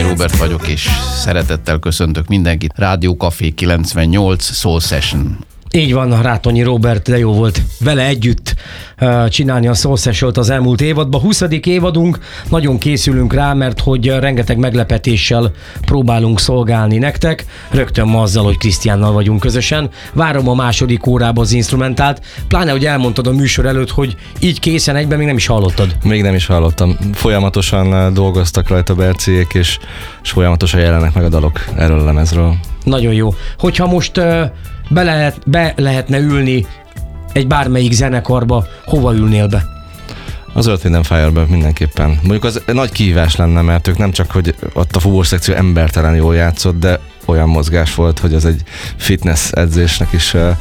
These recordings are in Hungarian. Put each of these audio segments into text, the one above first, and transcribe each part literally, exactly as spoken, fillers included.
Róbert vagyok, és szeretettel köszöntök mindenkit. Rádió Café kilencvennyolc Soul Session. Így van, Rátonyi Róbert, de jó volt vele együtt uh, csinálni a Soul Session-t az elmúlt évadban. huszadik évadunk, nagyon készülünk rá, mert hogy rengeteg meglepetéssel próbálunk szolgálni nektek. Rögtön ma azzal, hogy Krisztiánnal vagyunk közösen. Várom a második órába az instrumentált, pláne, hogy elmondtad a műsor előtt, hogy így készen egyben még nem is hallottad. Még nem is hallottam. Folyamatosan dolgoztak rajta Berciék, és, és folyamatosan jelennek meg a dalok erről a lemezről. Nagyon jó. Hogyha most uh, be, lehet, be lehetne ülni egy bármelyik zenekarba, hova ülnél be? Az Earth, Wind and Fire-ben mindenképpen. Mondjuk az nagy kihívás lenne, mert ők nem csak, hogy ott a fúvós szekció embertelen jól játszott, de olyan mozgás volt, hogy az egy fitness edzésnek is uh,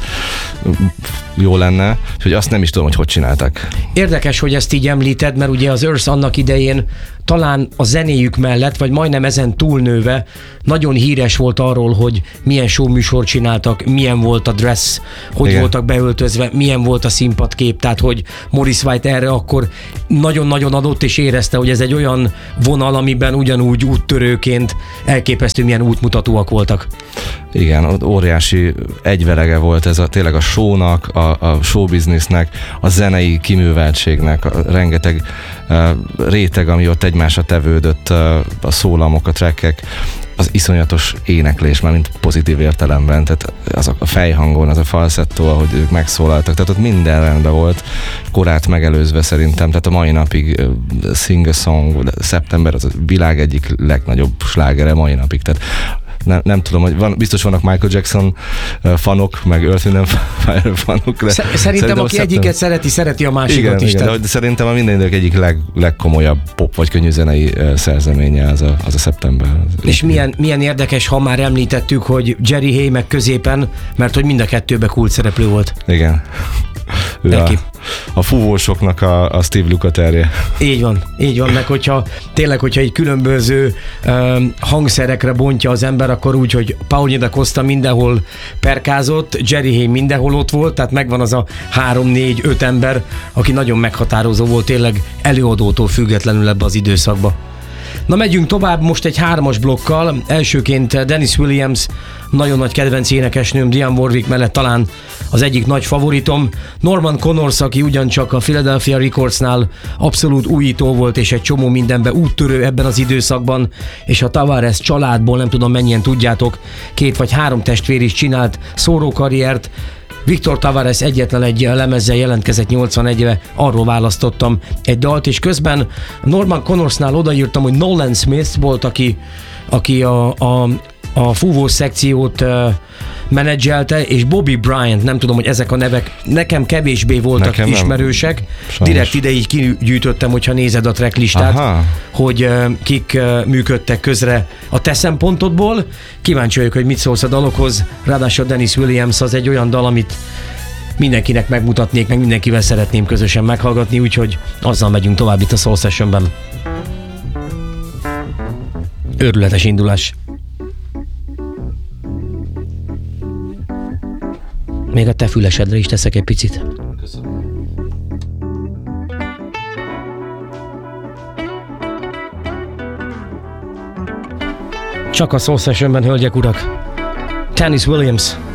jó lenne, hogy azt nem is tudom, hogy hogy csinálták. Érdekes, hogy ezt így említed, mert ugye az Earth annak idején talán a zenéjük mellett, vagy majdnem ezen túlnőve nagyon híres volt arról, hogy milyen show műsort csináltak, milyen volt a dress, hogy Igen. voltak beöltözve, milyen volt a színpadkép, tehát hogy Maurice White erre akkor nagyon-nagyon adott, és érezte, hogy ez egy olyan vonal, amiben ugyanúgy úttörőként elképesztő milyen útmutatóak voltak. Igen, óriási egyverege volt ez a, tényleg a shownak, a, a showbiznisznek, a zenei kiműveltségnek, a rengeteg uh, réteg, ami ott egymásra tevődött, uh, a szólamok, a trackek, az iszonyatos éneklés, már mint pozitív értelemben, tehát az a fejhangon, az a falsettó, ahogy ők megszólaltak, tehát ott minden rendben volt, korát megelőzve szerintem, tehát a mai napig uh, Sing a Song, Szeptember az a világ egyik legnagyobb slágere mai napig, tehát Nem, nem tudom, hogy van, biztos vannak Michael Jackson uh, fanok, meg Earth, Wind and Fire fanok. De szerintem, szerintem aki szeptem... egyiket szereti, szereti a másikat igen, is. Igen, de, de szerintem a minden idők egyik leg, legkomolyabb pop vagy könnyűzenei uh, szerzeménye az a, az a Szeptember. És milyen, milyen érdekes, ha már említettük, hogy Jerry Hay meg középen, mert hogy mind a kettőben kult szereplő volt. Igen. A, a fúvósoknak a, a Steve Lukatherje. Így van, így van, meg hogyha tényleg, hogyha egy különböző um, hangszerekre bontja az ember, akkor úgy, hogy Paul da Costa mindenhol perkázott, Jerry Hay mindenhol ott volt, tehát megvan az a három, négy, öt ember, aki nagyon meghatározó volt tényleg előadótól függetlenül ebbe az időszakba. Na, megyünk tovább most egy hármas blokkal. Elsőként Dennis Williams, nagyon nagy kedvenc énekesnőm, Dionne Warwick mellett talán az egyik nagy favoritom. Norman Connors, aki ugyancsak a Philadelphia Recordsnál abszolút újító volt, és egy csomó mindenben úttörő ebben az időszakban, és a Tavares családból, nem tudom mennyien tudjátok, két vagy három testvér is csinált szórókarriert. Viktor Tavares egyetlen egy lemezzel jelentkezett nyolcvanegybe, arról választottam egy dalt, és közben Norman Connorsnál odaírtam, hogy Nolan Smith volt, aki, aki a, a, a fúvós szekciót uh, menedzselte, és Bobby Bryant, nem tudom, hogy ezek a nevek nekem kevésbé voltak nekem ismerősek. Direkt ide így kigyűjtöttem, hogyha nézed a tracklistát, Aha. hogy uh, kik uh, működtek közre a te szempontodból. Kíváncsi vagyok, hogy mit szólsz a dalokhoz. Ráadásul Dennis Williams az egy olyan dal, amit mindenkinek megmutatnék, meg mindenkivel szeretném közösen meghallgatni, úgyhogy azzal megyünk tovább itt a Soul Sessionben. Őrületes indulás. Még a te fülesedre is teszek egy picit. Köszönöm. Csak a Soul Sessionben, hölgyek, urak. Dennis Williams.